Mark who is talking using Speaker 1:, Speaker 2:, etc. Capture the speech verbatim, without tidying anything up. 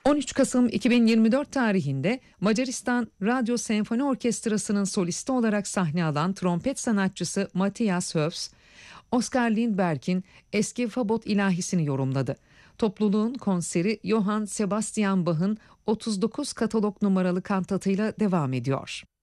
Speaker 1: on üç Kasım iki bin yirmi dört tarihinde Macaristan Radyo Senfoni Orkestrası'nın solisti olarak sahne alan trompet sanatçısı Matthias Höfs, Oscar Lindberg'in Eski Fagot ilahisini yorumladı. Topluluğun konseri Johann Sebastian Bach'ın otuz dokuz katalog numaralı kantatıyla devam ediyor.